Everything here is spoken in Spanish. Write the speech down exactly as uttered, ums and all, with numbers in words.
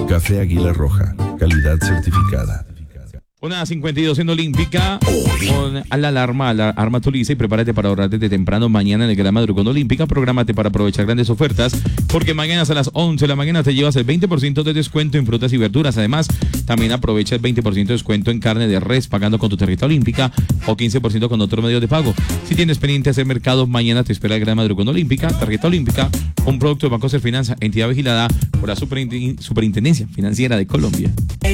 Café Águila Roja, calidad certificada. Una cincuenta y dos en Olímpica, con a la alarma, a la arma tu lista y prepárate para ahorrar desde temprano mañana en el Gran Madrugón Olímpica. Prográmate para aprovechar grandes ofertas, porque mañana a las once de la mañana te llevas el veinte por ciento de descuento en frutas y verduras. Además, también aprovecha el veinte por ciento de descuento en carne de res pagando con tu tarjeta Olímpica o quince por ciento con otro medio de pago. Si tienes pendiente hacer mercado, mañana te espera el Gran Madrugón Olímpica. Tarjeta Olímpica, un producto de Banco Serfinanza, entidad vigilada por la Superintendencia Financiera de Colombia.